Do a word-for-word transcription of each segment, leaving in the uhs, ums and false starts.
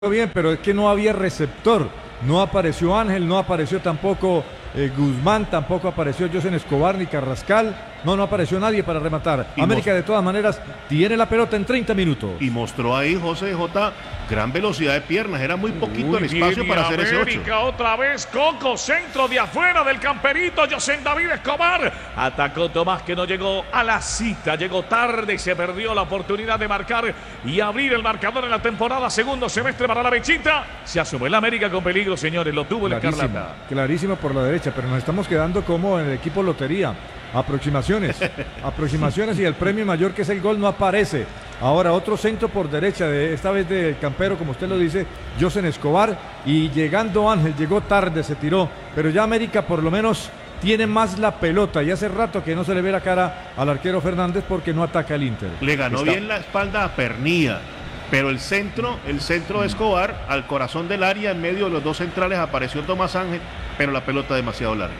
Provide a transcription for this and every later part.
bien, pero es que no había receptor. No apareció Ángel, no apareció tampoco eh, Guzmán, tampoco apareció Josen Escobar ni Carrascal. No, no apareció nadie para rematar. Y América de todas maneras tiene la pelota en treinta minutos. Y mostró ahí José J gran velocidad de piernas. Era muy poquito Uy, el espacio viene para hacer ese ocho. América otra vez, Coco, centro de afuera del camperito, José David Escobar. Atacó Tomás que no llegó a la cita, llegó tarde y se perdió la oportunidad de marcar y abrir el marcador en la temporada, segundo semestre para la Bechita. Se asume el América con peligro, señores, lo tuvo el Escarlata. Clarísimo por la derecha, pero nos estamos quedando como en el equipo lotería. Aproximaciones, aproximaciones y el premio mayor que es el gol no aparece. Ahora otro centro por derecha, de, esta vez del campero, como usted lo dice, Josen Escobar, y llegando Ángel, llegó tarde, se tiró, pero ya América por lo menos tiene más la pelota y hace rato que no se le ve la cara al arquero Fernández porque no ataca el Inter. Le ganó Está... bien la espalda a Pernía, pero el centro, el centro de Escobar al corazón del área, en medio de los dos centrales apareció Tomás Ángel, pero la pelota demasiado larga.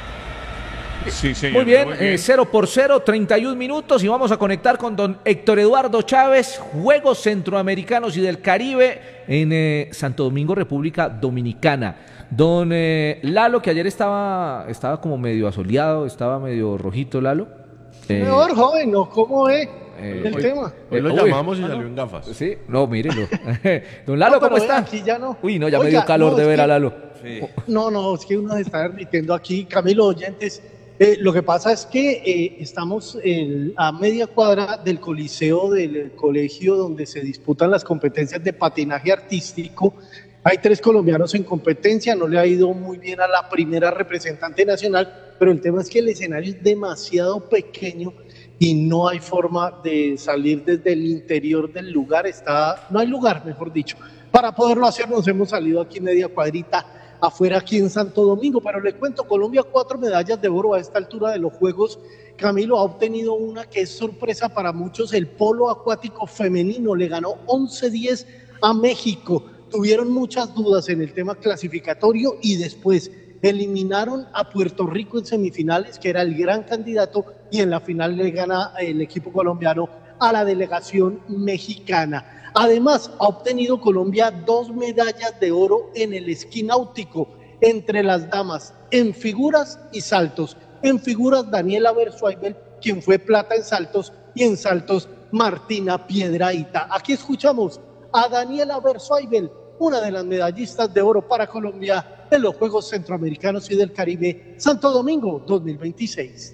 Sí, señor, muy bien, muy bien. Eh, cero por cero, treinta y un minutos y vamos a conectar con don Héctor Eduardo Chávez, Juegos Centroamericanos y del Caribe en eh, Santo Domingo, República Dominicana. Don eh, Lalo, que ayer estaba, estaba como medio asoleado, estaba medio rojito, Lalo. Eh, Mejor, joven, ¿no? ¿Cómo es Eh, el hoy, tema? Hoy lo Uy, llamamos y ah, salió no. en gafas. Sí, no, mírelo. Don Lalo, No, ¿cómo pero está? Aquí ya no. Uy, no, ya Oiga, me dio calor no, de es ver que, a Lalo. Sí. No, no, es que uno se está derritiendo aquí. Camilo, oyentes, eh, lo que pasa es que eh, estamos en, a media cuadra del coliseo del colegio donde se disputan las competencias de patinaje artístico. Hay tres colombianos en competencia, no le ha ido muy bien a la primera representante nacional, pero el tema es que el escenario es demasiado pequeño y no hay forma de salir desde el interior del lugar, está, no hay lugar, mejor dicho. Para poderlo hacer nos hemos salido aquí media cuadrita afuera aquí en Santo Domingo, pero le cuento, Colombia cuatro medallas de oro a esta altura de los Juegos. Camilo ha obtenido una que es sorpresa para muchos, el polo acuático femenino, le ganó once diez a México. Tuvieron muchas dudas en el tema clasificatorio y después eliminaron a Puerto Rico en semifinales, que era el gran candidato, y en la final le gana el equipo colombiano a la delegación mexicana. Además, ha obtenido Colombia dos medallas de oro en el esquí náutico entre las damas, en figuras y saltos. En figuras, Daniela Bersuaibel, quien fue plata en saltos, y en saltos, Martina Piedrahita. Aquí escuchamos a Daniela Bersuaibel, una de las medallistas de oro para Colombia en los Juegos Centroamericanos y del Caribe Santo Domingo dos mil veintiséis.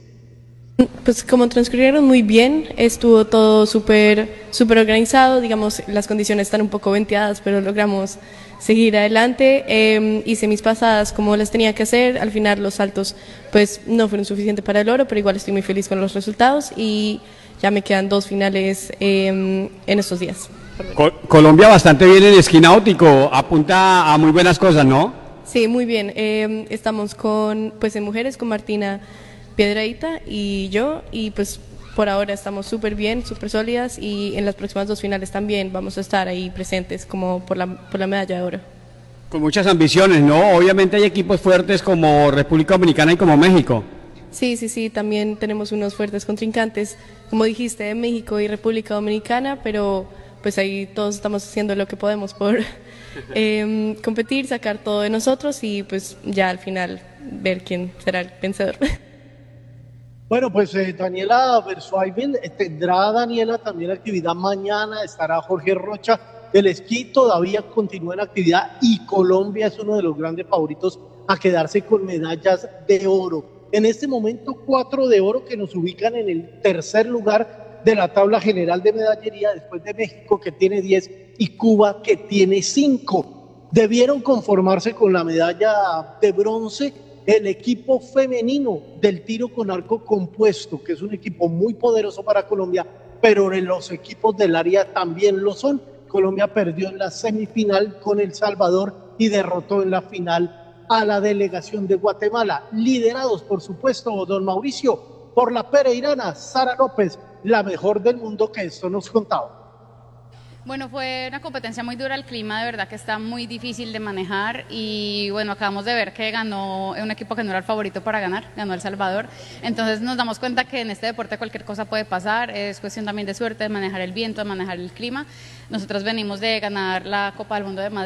Pues como transcurrieron muy bien, estuvo todo súper súper organizado, digamos, las condiciones están un poco venteadas, pero logramos seguir adelante. Eh, hice mis pasadas como las tenía que hacer, al final los saltos pues no fueron suficientes para el oro, pero igual estoy muy feliz con los resultados y ya me quedan dos finales eh, en estos días. Col- Colombia bastante bien en esquí náutico, apunta a muy buenas cosas, ¿no? Sí, muy bien. Eh, estamos con, pues en mujeres, con Martina Piedrahita y yo, y pues por ahora estamos súper bien, súper sólidas, y en las próximas dos finales también vamos a estar ahí presentes como por la, por la medalla de oro. Con muchas ambiciones, ¿no? Obviamente hay equipos fuertes como República Dominicana y como México. Sí, sí, sí, también tenemos unos fuertes contrincantes, como dijiste, de México y República Dominicana, pero pues ahí todos estamos haciendo lo que podemos por eh, competir, sacar todo de nosotros y pues ya al final ver quién será el vencedor. Bueno, pues eh, Daniela Bersuaibel, eh, tendrá Daniela también actividad mañana, estará Jorge Rocha, el esquí todavía continúa en actividad y Colombia es uno de los grandes favoritos a quedarse con medallas de oro. En este momento, cuatro de oro que nos ubican en el tercer lugar de la tabla general de medallería, después de México que tiene diez y Cuba que tiene cinco. Debieron conformarse con la medalla de bronce el equipo femenino del tiro con arco compuesto, que es un equipo muy poderoso para Colombia, pero en los equipos del área también lo son. Colombia perdió en la semifinal con El Salvador y derrotó en la final a la delegación de Guatemala, liderados por supuesto, don Mauricio, por la pereirana Sara López, la mejor del mundo, que esto nos contaba. Bueno, fue una competencia muy dura, el clima de verdad que está muy difícil de manejar y bueno, acabamos de ver que ganó un equipo que no era el favorito para ganar, ganó El Salvador, entonces nos damos cuenta que en este deporte cualquier cosa puede pasar, es cuestión también de suerte, de manejar el viento, de manejar el clima. Nosotros venimos de ganar la Copa del Mundo de Madrid.